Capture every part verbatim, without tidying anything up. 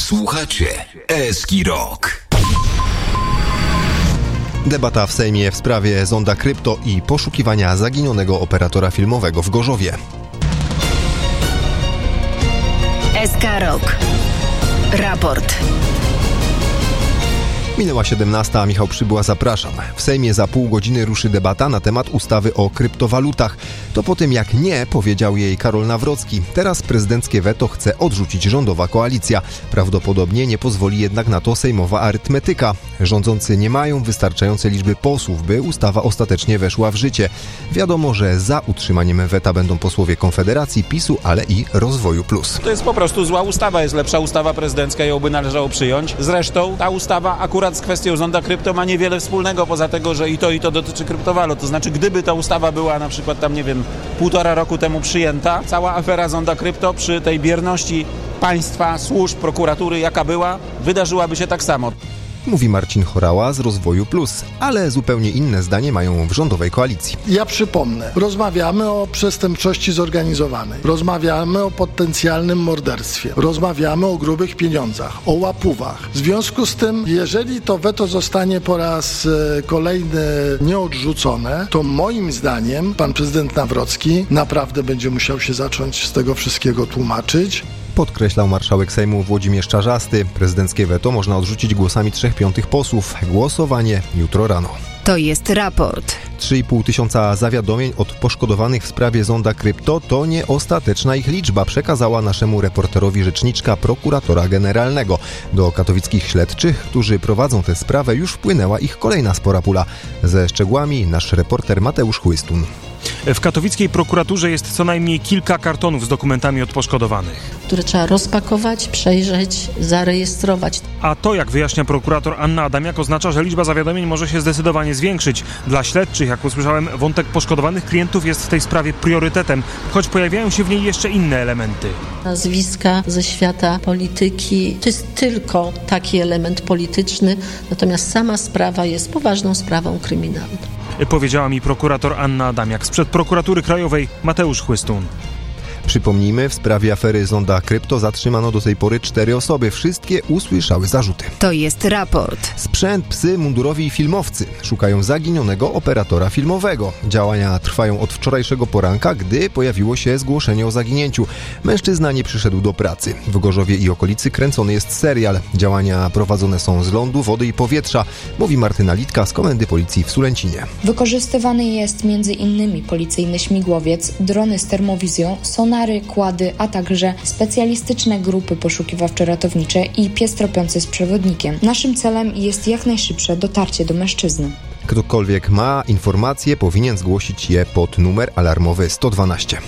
Słuchacie Eski Rock. Debata w Sejmie w sprawie zonda krypto i poszukiwania zaginionego operatora filmowego w Gorzowie. S K Rock. Raport. Minęła siedemnasta, a Michał Przybyła, zapraszam. W Sejmie za pół godziny ruszy debata na temat ustawy o kryptowalutach. To po tym, jak nie, powiedział jej Karol Nawrocki. Teraz prezydenckie weto chce odrzucić rządowa koalicja. Prawdopodobnie nie pozwoli jednak na to sejmowa arytmetyka. Rządzący nie mają wystarczającej liczby posłów, by ustawa ostatecznie weszła w życie. Wiadomo, że za utrzymaniem weta będą posłowie Konfederacji, PiSu, ale i Rozwoju Plus. To jest po prostu zła ustawa, jest lepsza ustawa prezydencka, ją by należało przyjąć. Zresztą ta ustawa akurat z kwestią zonda krypto ma niewiele wspólnego, poza tego, że i to i to dotyczy kryptowalut. To znaczy, gdyby ta ustawa była na przykład tam, nie wiem, półtora roku temu przyjęta, cała afera zonda krypto przy tej bierności państwa, służb, prokuratury, jaka była, wydarzyłaby się tak samo. Mówi Marcin Horała z Rozwoju Plus, ale zupełnie inne zdanie mają w rządowej koalicji. Ja przypomnę, rozmawiamy o przestępczości zorganizowanej, rozmawiamy o potencjalnym morderstwie, rozmawiamy o grubych pieniądzach, o łapówach. W związku z tym, jeżeli to weto zostanie po raz kolejny nieodrzucone, to moim zdaniem pan prezydent Nawrocki naprawdę będzie musiał się zacząć z tego wszystkiego tłumaczyć. Podkreślał marszałek Sejmu Włodzimierz Czarzasty. Prezydenckie weto można odrzucić głosami trzech piątych posłów. Głosowanie jutro rano. To jest raport. trzy i pół tysiąca zawiadomień od poszkodowanych w sprawie zonda krypto to nie ostateczna ich liczba, przekazała naszemu reporterowi rzeczniczka prokuratora generalnego. Do katowickich śledczych, którzy prowadzą tę sprawę, już wpłynęła ich kolejna spora pula. Ze szczegółami nasz reporter Mateusz Chłystun. W katowickiej prokuraturze jest co najmniej kilka kartonów z dokumentami od poszkodowanych, które trzeba rozpakować, przejrzeć, zarejestrować. A to, jak wyjaśnia prokurator Anna Adamiak, oznacza, że liczba zawiadomień może się zdecydowanie zwiększyć. Dla śledczych, jak usłyszałem, wątek poszkodowanych klientów jest w tej sprawie priorytetem, choć pojawiają się w niej jeszcze inne elementy. Nazwiska ze świata polityki to jest tylko taki element polityczny, natomiast sama sprawa jest poważną sprawą kryminalną. Powiedziała mi prokurator Anna Adamiak. Sprzed prokuratury krajowej Mateusz Chłystun. Przypomnijmy, w sprawie afery zonda krypto zatrzymano do tej pory cztery osoby. Wszystkie usłyszały zarzuty. To jest raport. Sprzęt, psy, mundurowi i filmowcy szukają zaginionego operatora filmowego. Działania trwają od wczorajszego poranka, gdy pojawiło się zgłoszenie o zaginięciu. Mężczyzna nie przyszedł do pracy. W Gorzowie i okolicy kręcony jest serial. Działania prowadzone są z lądu, wody i powietrza, mówi Martyna Litka z Komendy Policji w Sulęcinie. Wykorzystywany jest między innymi policyjny śmigłowiec, drony z termowizją, sonar, kłady, a także specjalistyczne grupy poszukiwawczo-ratownicze i pies tropiący z przewodnikiem. Naszym celem jest jak najszybsze dotarcie do mężczyzny. Ktokolwiek ma informacje, powinien zgłosić je pod numer alarmowy sto dwanaście.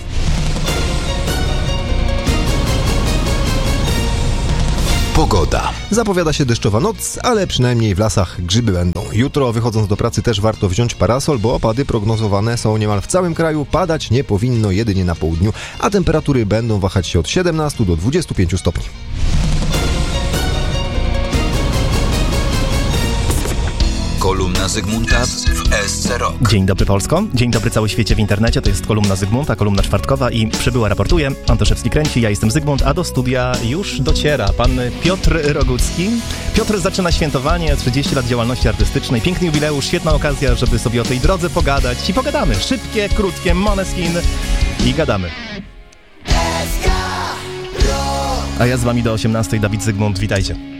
Pogoda. Zapowiada się deszczowa noc, ale przynajmniej w lasach grzyby będą. Jutro, wychodząc do pracy, też warto wziąć parasol, bo opady prognozowane są niemal w całym kraju. Padać nie powinno jedynie na południu, a temperatury będą wahać się od siedemnastu do dwudziestu pięciu stopni. Kolumna Zygmunta w S C Rock. Dzień dobry Polsko, dzień dobry cały świecie w internecie, to jest kolumna Zygmunta, kolumna czwartkowa i Przybyła raportuje, Antoszewski kręci, ja jestem Zygmunt, a do studia już dociera pan Piotr Rogucki. Piotr zaczyna świętowanie, trzydzieści lat działalności artystycznej, piękny jubileusz, świetna okazja, żeby sobie o tej drodze pogadać i pogadamy. Szybkie, krótkie, Måneskin i gadamy. A ja z wami do osiemnastej, Dawid Zygmunt, witajcie.